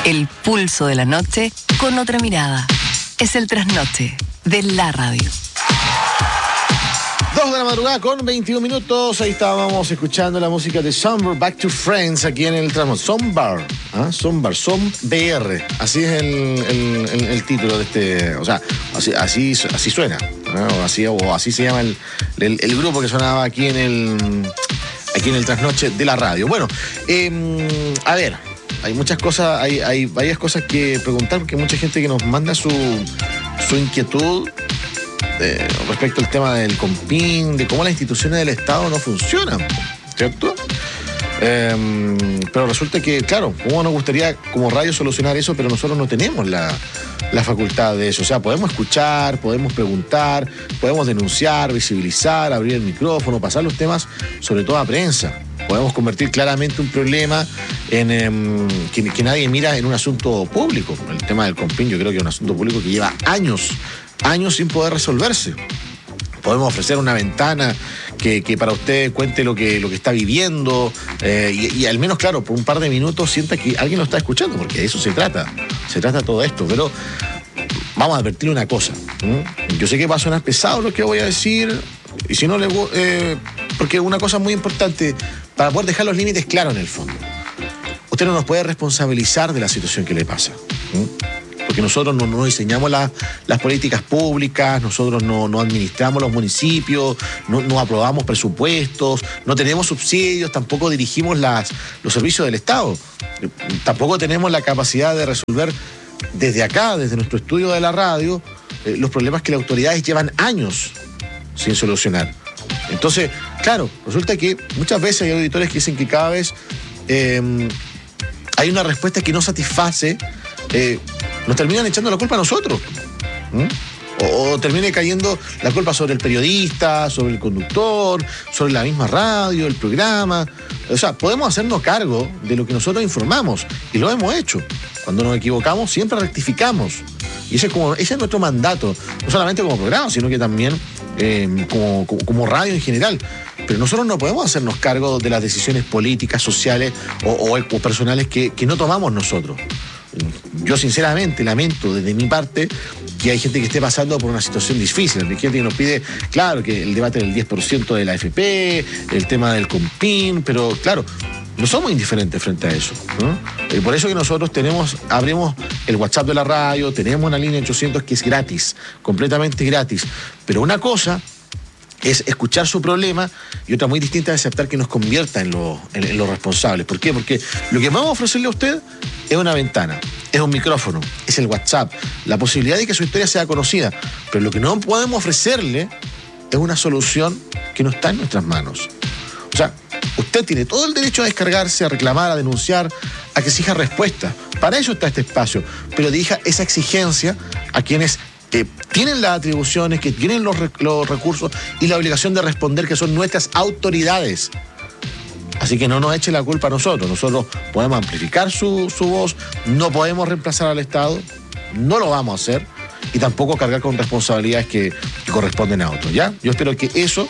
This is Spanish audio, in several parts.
El pulso de la noche con otra mirada. Es el trasnoche de la radio. 2 de la madrugada con 21 minutos. Ahí estábamos escuchando la música de Somber, Back to Friends, aquí en el tramo. Somber, Somber. Así es el título de este. O sea, así suena, ¿no? O así se llama el grupo que sonaba aquí en el trasnoche de la radio. Bueno, a ver, hay muchas cosas, hay varias cosas que preguntar, porque hay mucha gente que nos manda su inquietud respecto al tema del COMPIN, de cómo las instituciones del Estado no funcionan, ¿cierto? Pero resulta que, claro, cómo nos gustaría como radio solucionar eso, pero nosotros no tenemos la facultad de eso. O sea, podemos escuchar, podemos preguntar, podemos denunciar, visibilizar, abrir el micrófono, pasar los temas, sobre todo a prensa. Podemos convertir claramente un problema en que nadie mira en un asunto público. El tema del COMPIN yo creo que es un asunto público que lleva años sin poder resolverse. Podemos ofrecer una ventana que para usted cuente lo que está viviendo y al menos, claro, por un par de minutos sienta que alguien lo está escuchando, porque de eso se trata todo esto. Pero vamos a advertir una cosa. Yo sé que va a sonar pesado lo que voy a decir, y si no porque una cosa muy importante para poder dejar los límites claros en el fondo. Usted no nos puede responsabilizar de la situación que le pasa. Porque nosotros no diseñamos las políticas públicas, nosotros no administramos los municipios, no aprobamos presupuestos, no tenemos subsidios, tampoco dirigimos los servicios del Estado. Tampoco tenemos la capacidad de resolver desde acá, desde nuestro estudio de la radio, los problemas que las autoridades llevan años sin solucionar. Entonces, claro, resulta que muchas veces hay auditores que dicen que cada vez hay una respuesta que no satisface. Nos terminan echando la culpa a nosotros. O termine cayendo la culpa sobre el periodista, sobre el conductor, sobre la misma radio, el programa. O sea, podemos hacernos cargo de lo que nosotros informamos, y lo hemos hecho. Cuando nos equivocamos, siempre rectificamos. Y ese es nuestro mandato, no solamente como programa, sino que también como radio en general. Pero nosotros no podemos hacernos cargo de las decisiones políticas, sociales o personales que no tomamos nosotros. Yo sinceramente lamento desde mi parte que hay gente que esté pasando por una situación difícil. Hay gente que nos pide, claro, que el debate del 10% de la AFP, el tema del COMPIN, pero claro, no somos indiferentes frente a eso, ¿no? Por eso que nosotros abrimos el WhatsApp de la radio, tenemos una línea 800 que es gratis, completamente gratis. Pero una cosa es escuchar su problema y otra muy distinta es aceptar que nos convierta en los responsables. ¿Por qué? Porque lo que vamos a ofrecerle a usted es una ventana, es un micrófono, es el WhatsApp, la posibilidad de que su historia sea conocida. Pero lo que no podemos ofrecerle es una solución que no está en nuestras manos. O sea, usted tiene todo el derecho a descargarse, a reclamar, a denunciar, a que exija respuesta. Para eso está este espacio. Pero dirija esa exigencia a quienes tienen las atribuciones, que tienen los recursos y la obligación de responder, que son nuestras autoridades. Así que no nos eche la culpa a nosotros. Nosotros podemos amplificar su voz, no podemos reemplazar al Estado, no lo vamos a hacer, y tampoco cargar con responsabilidades que corresponden a otros, ¿ya? Yo espero que eso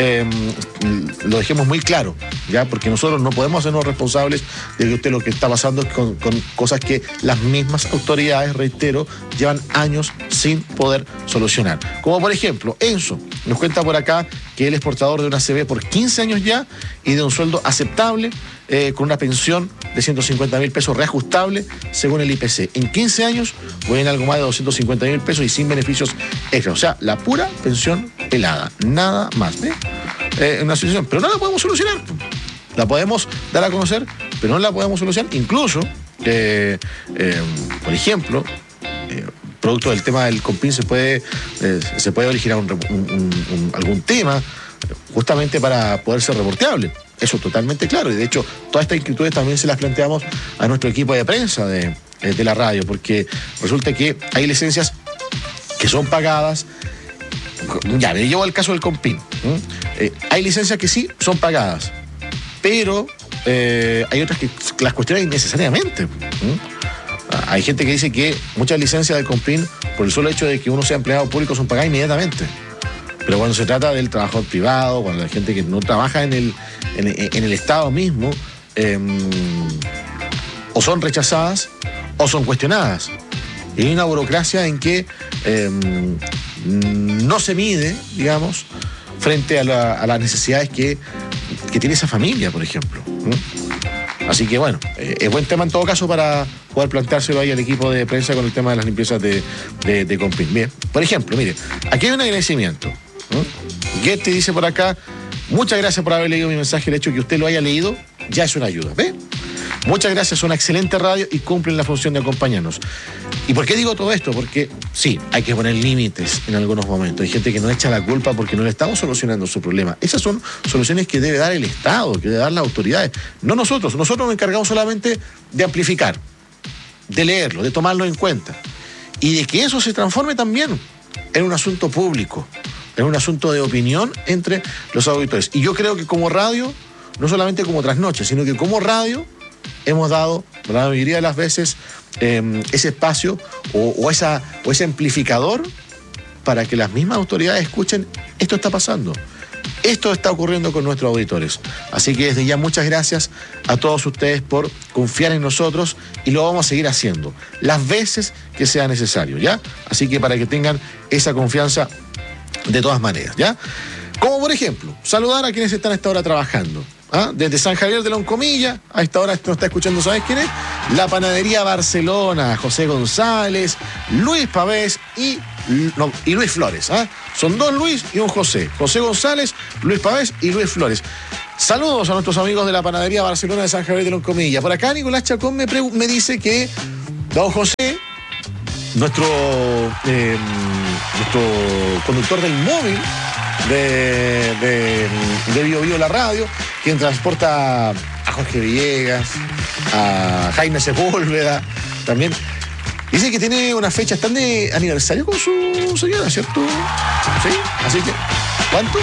lo dejemos muy claro, ¿ya? Porque nosotros no podemos hacernos responsables de que usted lo que está pasando es con cosas que las mismas autoridades, reitero, llevan años sin poder solucionar. Como por ejemplo, Enzo nos cuenta por acá que él es portador de una CB por 15 años ya y de un sueldo aceptable, con una pensión de 150.000 pesos reajustable según el IPC. En 15 años voy en algo más de 250.000 pesos y sin beneficios extras. O sea, la pura pensión pelada, nada más. Una situación, pero no la podemos solucionar. La podemos dar a conocer, pero no la podemos solucionar. Incluso, por ejemplo, producto del tema del COMPIN se puede originar algún tema justamente para poder ser reporteable. Eso totalmente claro, y de hecho todas estas inquietudes también se las planteamos a nuestro equipo de prensa de la radio, porque resulta que hay licencias que son pagadas. Ya, me llevo al caso del COMPIN. Hay licencias que sí son pagadas, pero hay otras que las cuestionan innecesariamente. Hay gente que dice que muchas licencias del COMPIN, por el solo hecho de que uno sea empleado público, son pagadas inmediatamente. Pero cuando se trata del trabajador privado, cuando hay gente que no trabaja en el Estado mismo, o son rechazadas o son cuestionadas. Y hay una burocracia en que no se mide, digamos, frente a las necesidades que tiene esa familia, por ejemplo. Así que bueno, es buen tema en todo caso para poder planteárselo ahí al equipo de prensa con el tema de las limpiezas de Compin. Bien, por ejemplo, mire, aquí hay un agradecimiento. Getty dice por acá: muchas gracias por haber leído mi mensaje. El hecho de que usted lo haya leído ya es una ayuda. ¿Ve? Muchas gracias, son una excelente radio y cumplen la función de acompañarnos. ¿Y por qué digo todo esto? Porque sí, hay que poner límites en algunos momentos. Hay gente que no echa la culpa porque no le estamos solucionando su problema. Esas son soluciones que debe dar el Estado, que debe dar las autoridades. No nosotros. Nosotros nos encargamos solamente de amplificar, de leerlo, de tomarlo en cuenta. Y de que eso se transforme también en un asunto público, en un asunto de opinión entre los auditores. Y yo creo que como radio, no solamente como Trasnoche, sino que como radio hemos dado, la mayoría de las veces, ese espacio o ese amplificador para que las mismas autoridades escuchen: esto está pasando, esto está ocurriendo con nuestros auditores. Así que desde ya muchas gracias a todos ustedes por confiar en nosotros, y lo vamos a seguir haciendo las veces que sea necesario, ¿ya? Así que para que tengan esa confianza de todas maneras, ¿ya? Como por ejemplo, saludar a quienes están a esta hora trabajando. Desde San Javier de Loncomilla, a esta hora nos está escuchando, ¿sabes quién es? La Panadería Barcelona, José González, Luis Pavés y Luis Flores. Son dos Luis y un José. José González, Luis Pavés y Luis Flores. Saludos a nuestros amigos de la Panadería Barcelona de San Javier de Loncomilla. Por acá Nicolás Chacón me dice que don José, nuestro conductor del móvil de Bio Bio la radio, quien transporta a Jorge Villegas, a Jaime Sepúlveda, también dice que tiene una fecha, están de aniversario con su señora, ¿cierto? Sí, así que, ¿cuánto?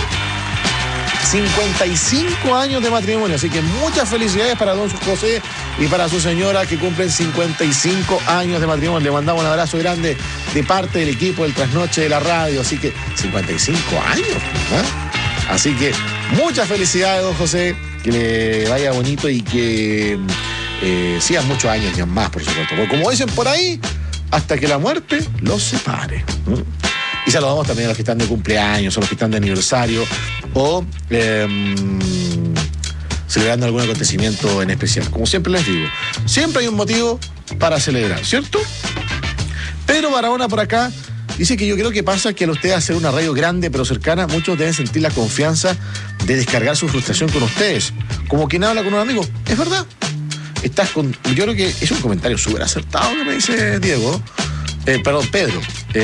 55 años de matrimonio, así que muchas felicidades para don José y para su señora, que cumplen 55 años de matrimonio. Le mandamos un abrazo grande de parte del equipo del Trasnoche de la radio, así que 55 años, Así que muchas felicidades, don José, que le vaya bonito y que sigan muchos años y más, por supuesto, porque como dicen por ahí, hasta que la muerte los separe. Y saludamos también a los que están de cumpleaños, a los que están de aniversario, o celebrando algún acontecimiento en especial. Como siempre les digo, siempre hay un motivo para celebrar, ¿cierto? Pedro Barahona por acá dice que yo creo que pasa que al usted hacer una radio grande pero cercana, muchos deben sentir la confianza de descargar su frustración con ustedes, como quien habla con un amigo. Es verdad. Yo creo que es un comentario súper acertado que me dice Diego. Pedro.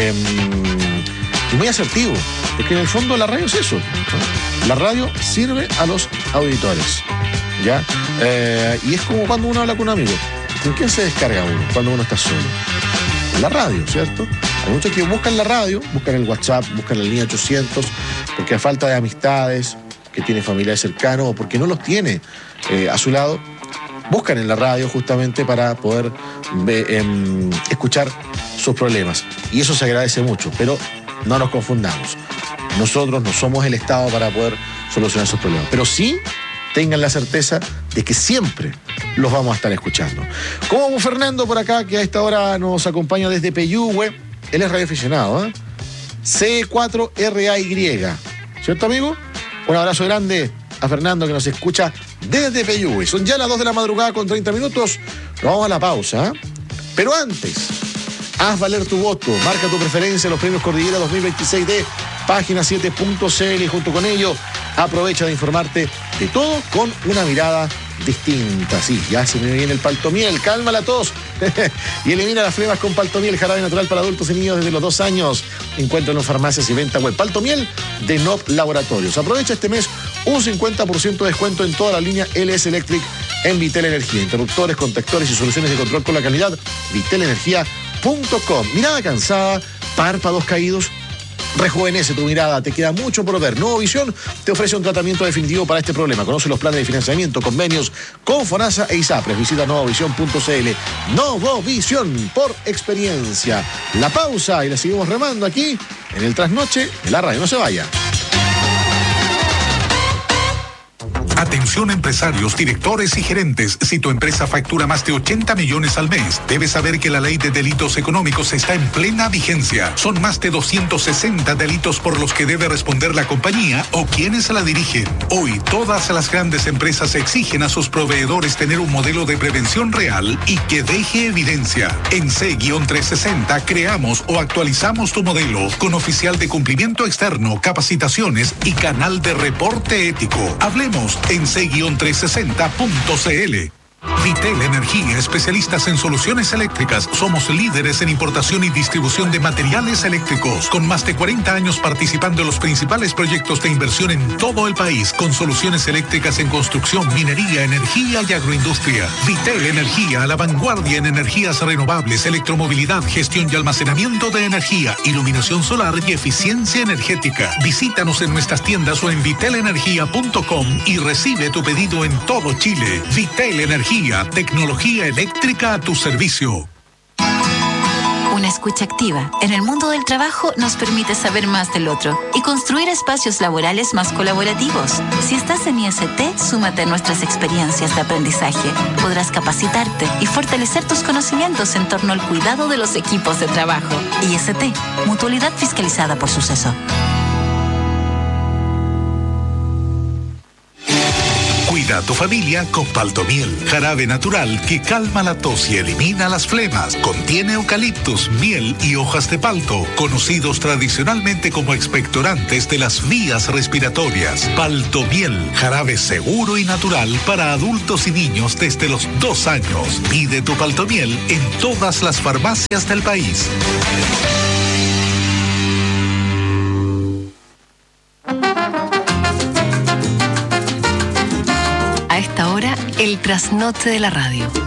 Y muy asertivo, porque en el fondo la radio es eso, ¿no? La radio sirve a los auditores, ¿ya? Y es como cuando uno habla con un amigo. ¿Con quién se descarga uno cuando uno está solo? En la radio, ¿cierto? Hay muchos que buscan la radio, buscan el WhatsApp, buscan la línea 800, porque a falta de amistades, que tiene familiares cercanos o porque no los tiene a su lado, buscan en la radio justamente para poder escuchar sus problemas. Y eso se agradece mucho, pero no nos confundamos. Nosotros no somos el Estado para poder solucionar sus problemas. Pero sí tengan la certeza de que siempre los vamos a estar escuchando. Como Fernando por acá, que a esta hora nos acompaña desde Peyúgue. Él es radioaficionado, C4RAY. ¿Cierto, amigo? Un abrazo grande a Fernando, que nos escucha desde Peyúgue. Son ya las 2 de la madrugada con 30 minutos. Nos vamos a la pausa. Pero antes, haz valer tu voto. Marca tu preferencia en los premios Cordillera 2026 de Página 7.cl, y junto con ello aprovecha de informarte de todo con una mirada distinta. Sí, ya se me viene el Paltomiel. Calma la tos y elimina las flemas con Paltomiel, jarabe natural para adultos y niños desde los 2 años. Encuéntralo en farmacias y venta web. Paltomiel de NOP Laboratorios. Aprovecha este mes un 50% de descuento en toda la línea LS Electric en Vitel Energía. Interruptores, contactores y soluciones de control con la calidad. vitelenergia.com. Mirada cansada, párpados caídos. Rejuvenece tu mirada, te queda mucho por ver. Nuevo Visión te ofrece un tratamiento definitivo para este problema. Conoce los planes de financiamiento, convenios con FONASA e ISAPRES. Visita novovision.cl. Novo Visión, por experiencia. La pausa y la seguimos remando aquí en el Trasnoche de la radio. No se vaya. Atención empresarios, directores y gerentes. Si tu empresa factura más de 80 millones al mes, debes saber que la ley de delitos económicos está en plena vigencia. Son más de 260 delitos por los que debe responder la compañía o quienes la dirigen. Hoy, todas las grandes empresas exigen a sus proveedores tener un modelo de prevención real y que deje evidencia. En C-360 creamos o actualizamos tu modelo con oficial de cumplimiento externo, capacitaciones y canal de reporte ético. Hablemos en c-360.cl. Vitel Energía, especialistas en soluciones eléctricas. Somos líderes en importación y distribución de materiales eléctricos, con más de 40 años participando en los principales proyectos de inversión en todo el país, con soluciones eléctricas en construcción, minería, energía y agroindustria. Vitel Energía, a la vanguardia en energías renovables, electromovilidad, gestión y almacenamiento de energía, iluminación solar y eficiencia energética. Visítanos en nuestras tiendas o en vitelenergia.com y recibe tu pedido en todo Chile. Vitel Energía, tecnología eléctrica a tu servicio. Una escucha activa en el mundo del trabajo nos permite saber más del otro y construir espacios laborales más colaborativos. Si estás en IST, súmate a nuestras experiencias de aprendizaje. Podrás capacitarte y fortalecer tus conocimientos en torno al cuidado de los equipos de trabajo. IST, Mutualidad Fiscalizada por Suceso. Cuida a tu familia con Paltomiel, jarabe natural que calma la tos y elimina las flemas. Contiene eucaliptus, miel y hojas de palto, conocidos tradicionalmente como expectorantes de las vías respiratorias. Paltomiel, jarabe seguro y natural para adultos y niños desde los 2 años. Pide tu Paltomiel en todas las farmacias del país. A esta hora, el trasnoche de la radio.